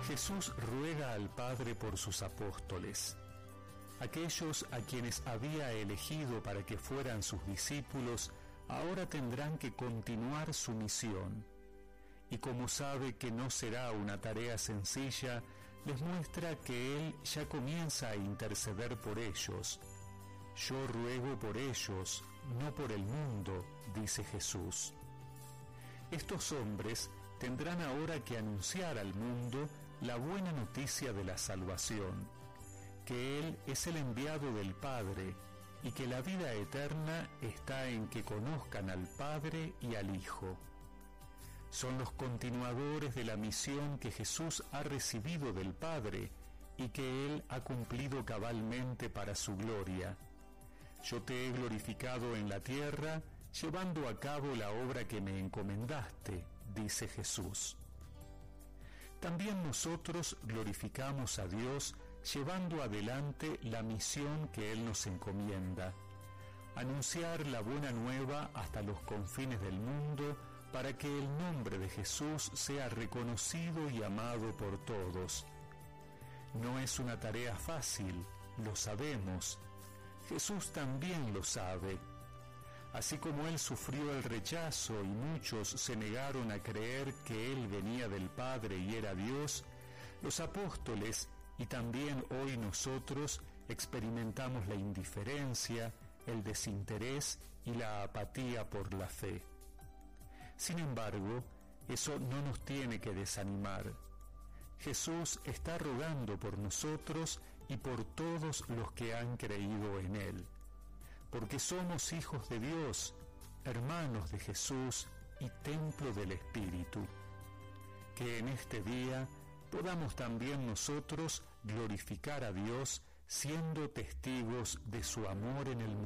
Jesús ruega al Padre por sus apóstoles, aquellos a quienes había elegido para que fueran sus discípulos. Ahora tendrán que continuar su misión, y como sabe que no será una tarea sencilla, les muestra que Él ya comienza a interceder por ellos. Yo ruego por ellos, no por el mundo, dice Jesús. Estos hombres tendrán ahora que anunciar al mundo la buena noticia de la salvación, que Él es el enviado del Padre y que la vida eterna está en que conozcan al Padre y al Hijo. Son los continuadores de la misión que Jesús ha recibido del Padre y que Él ha cumplido cabalmente para su gloria. Yo te he glorificado en la tierra, llevando a cabo la obra que me encomendaste, dice Jesús. También nosotros glorificamos a Dios llevando adelante la misión que Él nos encomienda: anunciar la buena nueva hasta los confines del mundo para que el nombre de Jesús sea reconocido y amado por todos. No es una tarea fácil, lo sabemos. Jesús también lo sabe. Así como Él sufrió el rechazo y muchos se negaron a creer que Él venía del Padre y era Dios, los apóstoles y también hoy nosotros experimentamos la indiferencia, el desinterés y la apatía por la fe. Sin embargo, eso no nos tiene que desanimar. Jesús está rogando por nosotros y por todos los que han creído en Él, porque somos hijos de Dios, hermanos de Jesús y templo del Espíritu. Que en este día podamos también nosotros glorificar a Dios siendo testigos de su amor en el mundo.